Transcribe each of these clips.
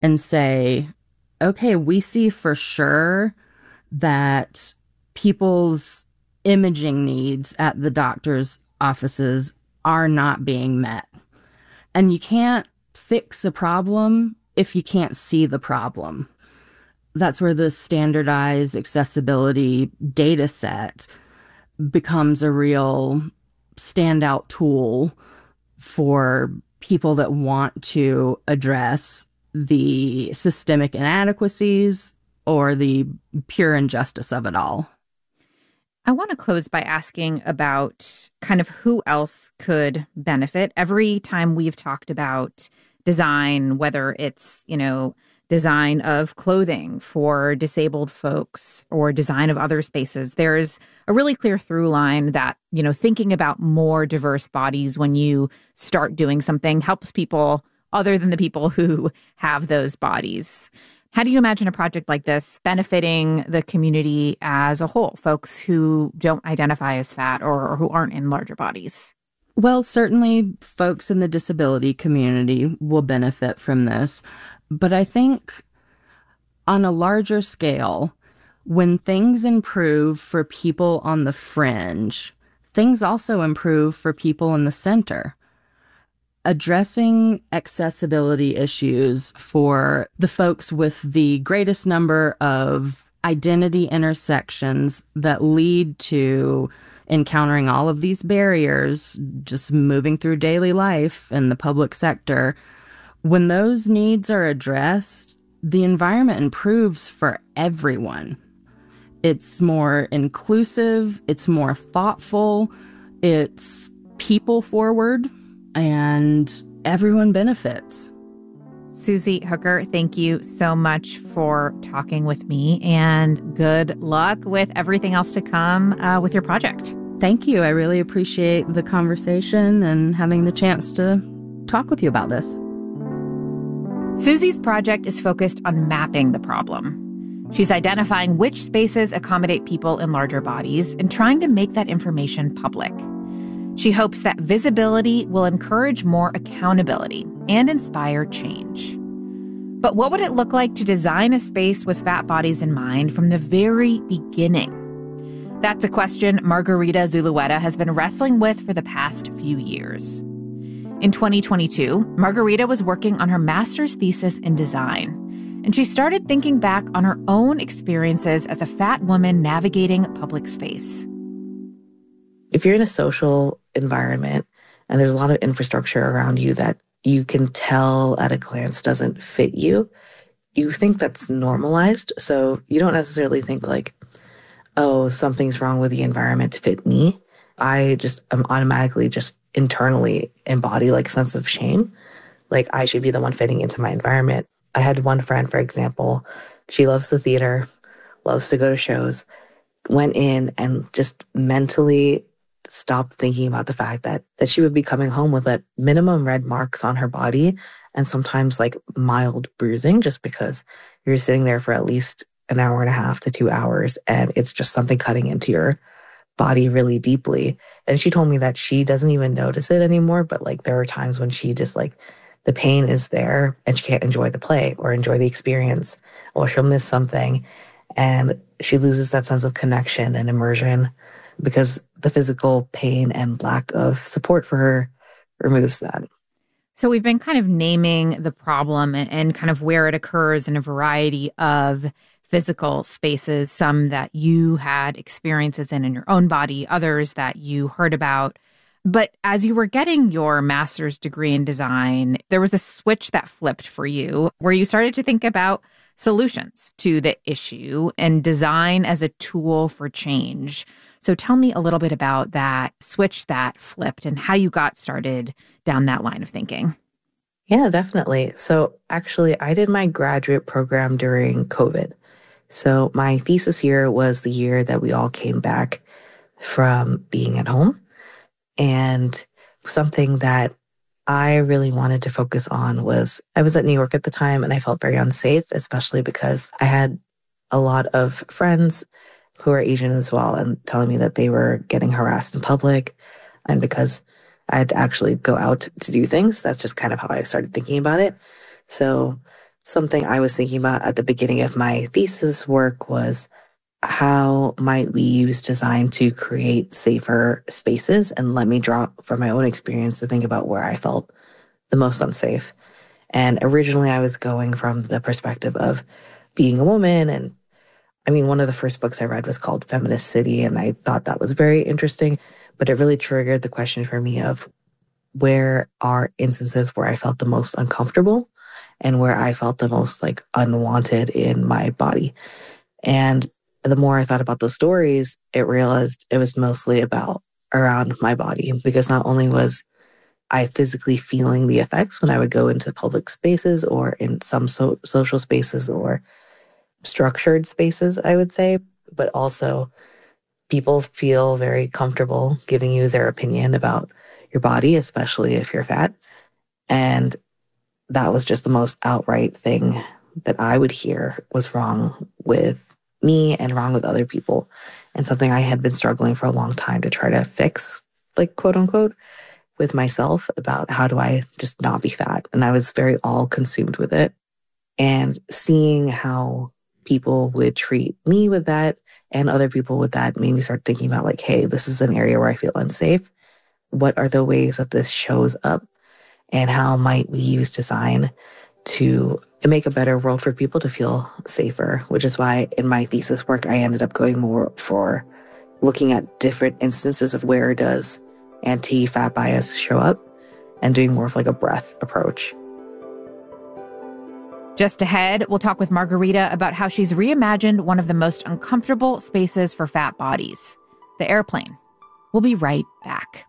and say, okay, we see for sure that people's imaging needs at the doctor's offices are not being met. And you can't fix a problem if you can't see the problem. That's where the standardized accessibility data set becomes a real standout tool for people that want to address the systemic inadequacies or the pure injustice of it all. I want to close by asking about kind of who else could benefit. Every time we've talked about design, whether it's, design of clothing for disabled folks or design of other spaces, there's a really clear through line that, thinking about more diverse bodies when you start doing something helps people other than the people who have those bodies. How do you imagine a project like this benefiting the community as a whole, folks who don't identify as fat or who aren't in larger bodies? Well, certainly folks in the disability community will benefit from this. But I think on a larger scale, when things improve for people on the fringe, things also improve for people in the center. Addressing accessibility issues for the folks with the greatest number of identity intersections that lead to encountering all of these barriers, just moving through daily life in the public sector. When those needs are addressed, the environment improves for everyone. It's more inclusive, it's more thoughtful, it's people forward, and everyone benefits. Susie Hooker, thank you so much for talking with me, and good luck with everything else to come with your project. Thank you. I really appreciate the conversation and having the chance to talk with you about this. Susie's project is focused on mapping the problem. She's identifying which spaces accommodate people in larger bodies and trying to make that information public. She hopes that visibility will encourage more accountability and inspire change. But what would it look like to design a space with fat bodies in mind from the very beginning? That's a question Margarita Zulueta has been wrestling with for the past few years. In 2022, Margarita was working on her master's thesis in design, and she started thinking back on her own experiences as a fat woman navigating public space. If you're in a social environment and there's a lot of infrastructure around you that you can tell at a glance doesn't fit you, you think that's normalized. So you don't necessarily think like, oh, something's wrong with the environment to fit me. I just am automatically just internally embody like a sense of shame. Like I should be the one fitting into my environment. I had one friend, for example, she loves the theater, loves to go to shows, went in and just mentally stopped thinking about the fact that she would be coming home with at minimum red marks on her body and sometimes like mild bruising just because you're sitting there for at least an hour and a half to 2 hours and it's just something cutting into your body really deeply. And she told me that she doesn't even notice it anymore, but like there are times when she just like the pain is there and she can't enjoy the play or enjoy the experience, or she'll miss something and she loses that sense of connection and immersion because the physical pain and lack of support for her removes that. So we've been kind of naming the problem and kind of where it occurs in a variety of physical spaces, some that you had experiences in your own body, others that you heard about. But as you were getting your master's degree in design, there was a switch that flipped for you where you started to think about solutions to the issue and design as a tool for change. So tell me a little bit about that switch that flipped and how you got started down that line of thinking. Yeah, definitely. So actually, I did my graduate program during COVID. So my thesis year was the year that we all came back from being at home. And something that I really wanted to focus on was I was at New York at the time and I felt very unsafe, especially because I had a lot of friends who are Asian as well and telling me that they were getting harassed in public. And because I had to actually go out to do things, that's just kind of how I started thinking about it. So something I was thinking about at the beginning of my thesis work was how might we use design to create safer spaces? And let me draw from my own experience to think about where I felt the most unsafe. And originally I was going from the perspective of being a woman. And I mean, one of the first books I read was called Feminist City, and I thought that was very interesting, but it really triggered the question for me of where are instances where I felt the most uncomfortable and where I felt the most like unwanted in my body. And the more I thought about those stories, it realized it was mostly about around my body, because not only was I physically feeling the effects when I would go into public spaces or in some social spaces or structured spaces, I would say, but also people feel very comfortable giving you their opinion about your body, especially if you're fat. And that was just the most outright thing that I would hear was wrong with me and wrong with other people, and something I had been struggling for a long time to try to fix, like, quote unquote, with myself about how do I just not be fat. And I was very all consumed with it. And seeing how people would treat me with that and other people with that made me start thinking about, like, hey, this is an area where I feel unsafe. What are the ways that this shows up? And how might we use design to make a better world for people to feel safer? Which is why in my thesis work, I ended up going more for looking at different instances of where does anti-fat bias show up and doing more of like a breadth approach. Just ahead, we'll talk with Margarita about how she's reimagined one of the most uncomfortable spaces for fat bodies, the airplane. We'll be right back.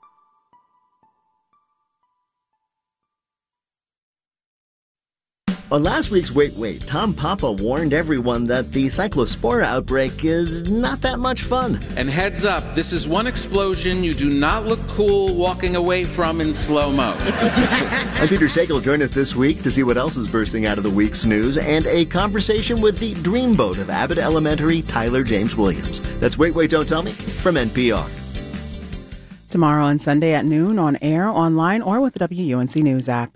On last week's Wait, Tom Papa warned everyone that the cyclospora outbreak is not that much fun. And heads up, this is one explosion you do not look cool walking away from in slow-mo. I'm Peter Sagal. Join us this week to see what else is bursting out of the week's news and a conversation with the dreamboat of Abbott Elementary, Tyler James Williams. That's Wait, Don't Tell Me from NPR. Tomorrow and Sunday at noon on air, online, or with the WUNC News app.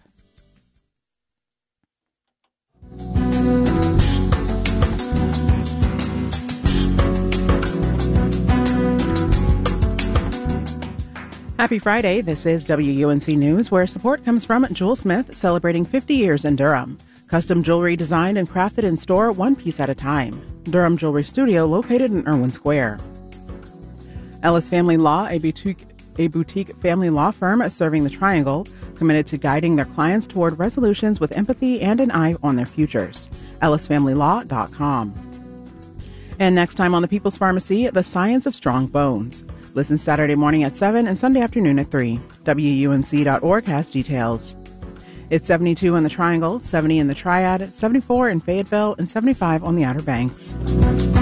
Happy Friday. This is WUNC News, where support comes from Jewel Smith, celebrating 50 years in Durham. Custom jewelry designed and crafted in store, one piece at a time. Durham Jewelry Studio, located in Irwin Square. Ellis Family Law, a boutique family law firm serving the Triangle, committed to guiding their clients toward resolutions with empathy and an eye on their futures. EllisFamilyLaw.com. And next time on The People's Pharmacy, the science of strong bones. Listen Saturday morning at 7 and Sunday afternoon at 3. WUNC.org has details. It's 72 in the Triangle, 70 in the Triad, 74 in Fayetteville, and 75 on the Outer Banks.